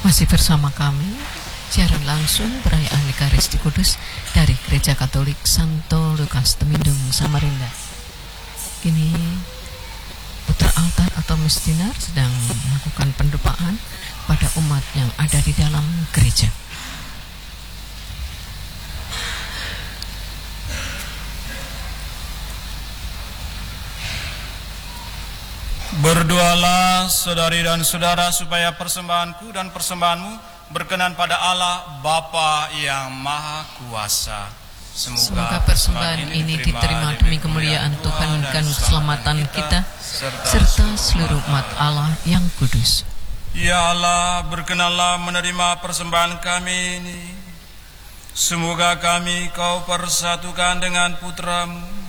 Masih bersama kami siaran langsung perayaan Ekaristi Kudus dari Gereja Katolik Santo Lukas Temindung, Samarinda. Kini putra altar atau mestinar sedang melakukan pendupaan pada umat yang ada di dalam gereja. Berdoalah saudari dan saudara supaya persembahanku dan persembahanmu berkenan pada Allah Bapa yang Maha Kuasa. Semoga persembahan ini diterima demi kemuliaan Tuhan dan keselamatan kita serta seluruh umat Allah yang kudus. Ya Allah, berkenanlah menerima persembahan kami ini. Semoga kami Kau persatukan dengan Putra-Mu